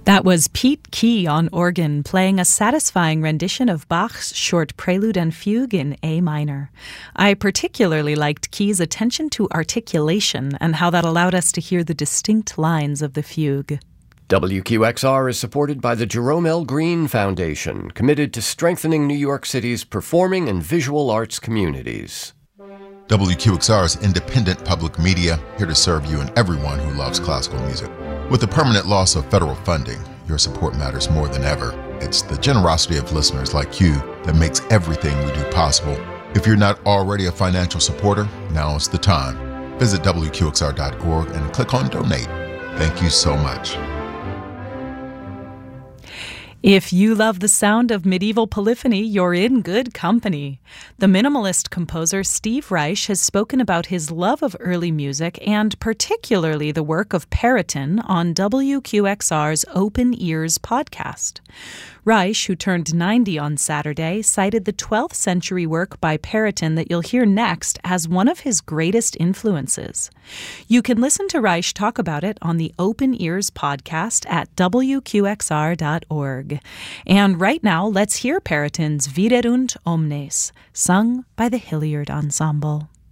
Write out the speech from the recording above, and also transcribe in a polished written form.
That was Pete Key on organ playing a satisfying rendition of Bach's short prelude and fugue in A minor. I particularly liked Key's attention to articulation and how that allowed us to hear the distinct lines of the fugue. WQXR is supported by the Jerome L. Green Foundation, committed to strengthening New York City's performing and visual arts communities. WQXR is independent public media, here to serve you and everyone who loves classical music. With the permanent loss of federal funding, your support matters more than ever. It's the generosity of listeners like you that makes everything we do possible. If you're not already a financial supporter, now is the time. Visit WQXR.org and click on Donate. Thank you so much. If you love the sound of medieval polyphony, you're in good company. The minimalist composer Steve Reich has spoken about his love of early music and particularly the work of Perotin on WQXR's Open Ears podcast. Reich, who turned 90 on Saturday, cited the 12th century work by Perotin that you'll hear next as one of his greatest influences. You can listen to Reich talk about it on the Open Ears podcast at WQXR.org. And right now, let's hear Perotin's Viderunt Omnes, sung by the Hilliard Ensemble.